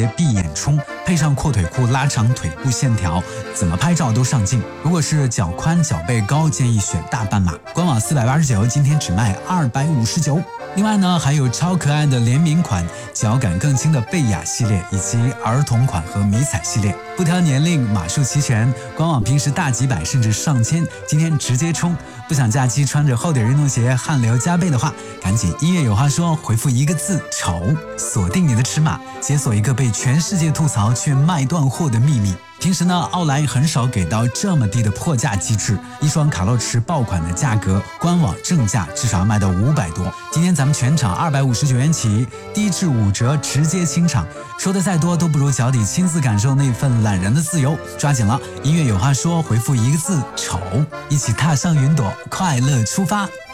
鞋闭眼冲，配上阔腿裤拉长腿部线条，怎么拍照都上镜。如果是脚宽脚背高，建议选大半码。官网489，今天只卖259。另外呢，还有超可爱的联名款，脚感更轻的贝雅系列，以及儿童款和迷彩系列，不挑年龄，码数齐全。官网平时大几百甚至上千，今天直接冲！不想假期穿着厚底运动鞋汗流浃背的话，赶紧音乐有话说，回复一个字丑，锁定你的尺码，解锁一个被全世界吐槽却卖断货的秘密。平时呢，奥莱很少给到这么低的破价机制，一双卡洛驰爆款的价格，官网正价至少要卖到500多。今天咱们全场259元起，低至5折，直接清场。说的再多都不如脚底亲自感受那份懒人的自由，抓紧了！音乐有话说，回复一个字丑，一起踏上云朵，快乐出发。